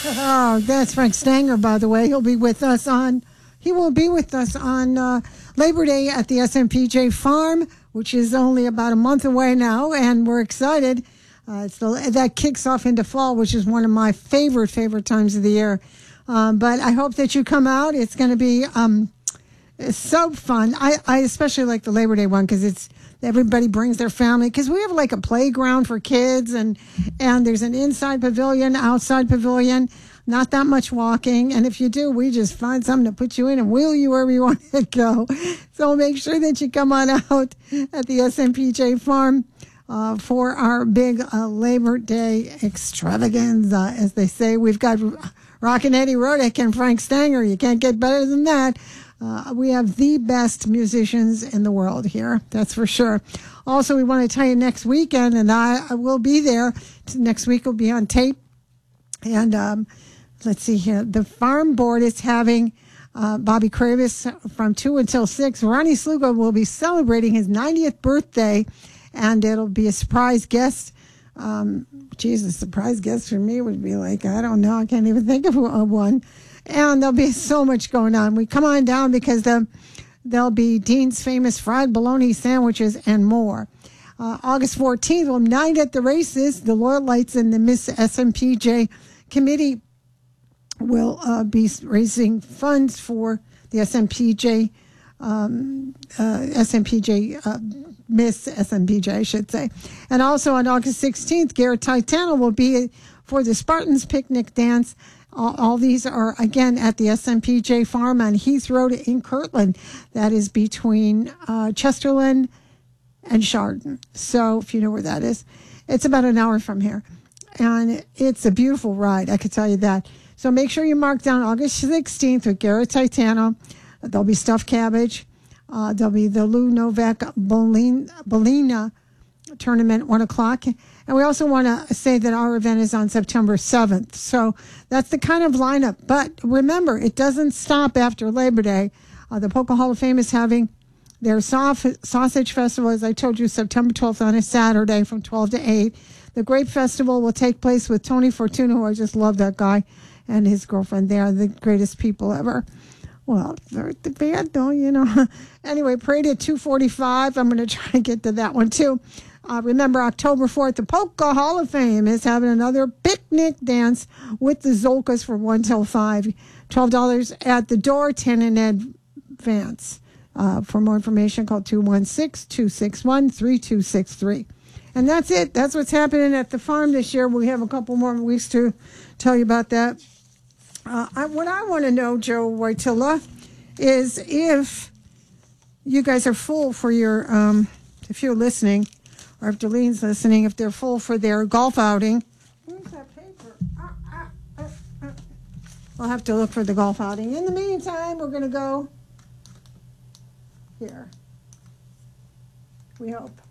Oh, that's Frank Stanger, by the way. He will be with us on Labor Day at the SMPJ Farm, which is only about a month away now, and we're excited. That kicks off into fall, which is one of my favorite times of the year. But I hope that you come out. It's going to be it's so fun. I especially like the Labor Day one because everybody brings their family, because we have like a playground for kids, and there's an inside pavilion, outside pavilion, not that much walking. And if you do, we just find something to put you in and wheel you wherever you want to go. So make sure that you come on out at the SMPJ Farm for our big Labor Day extravaganza, as they say. We've got Rockin' Eddie Rodick and Frank Stanger. You can't get better than that. We have the best musicians in the world here, that's for sure. Also, we want to tell you next weekend, and I will be there. Next week will be on tape. And let's see here. The Farm Board is having Bobby Kravis from 2 until 6. Ronnie Sluga will be celebrating his 90th birthday, and it'll be a surprise guest. A surprise guest for me would be like, I don't know, I can't even think of one. And there'll be so much going on. We come on down because there'll be Dean's famous fried bologna sandwiches and more. August 14th, well, Night at the Races, the Loyal Lights and the Miss SMPJ Committee will be raising funds for the SMPJ, Miss SMPJ, I should say. And also on August 16th, Garrett Titano will be for the Spartans Picnic Dance. All these are, again, at the SMPJ Farm on Heath Road in Kirtland. That is between Chesterland and Chardon. So if you know where that is, it's about an hour from here. And it's a beautiful ride, I can tell you that. So make sure you mark down August 16th with Garrett Titano. There'll be stuffed cabbage. There'll be the Lou Novak Bolina tournament, 1 o'clock. And we also want to say that our event is on September 7th. So that's the kind of lineup. But remember, it doesn't stop after Labor Day. The Polka Hall of Fame is having their Sausage Festival, as I told you, September 12th on a Saturday from 12 to 8. The Grape Festival will take place with Tony Fortuna, who I just love that guy, and his girlfriend. They are the greatest people ever. Well, they're the band, though, you know. Anyway, parade at 2:45. I'm going to try to get to that one, too. Remember, October 4th, the Polka Hall of Fame is having another picnic dance with the Zolkas from 1 till 5. $12 at the door, 10 in advance. For more information, call 216-261-3263. And that's it. That's what's happening at the farm this year. We have a couple more weeks to tell you about that. What I want to know, Joe Wojtyla, is if you guys are full for your, if you're listening, or if Darlene's listening, if they're full for their golf outing. Where's that paper? We'll have to look for the golf outing. In the meantime, we're going to go here. We hope.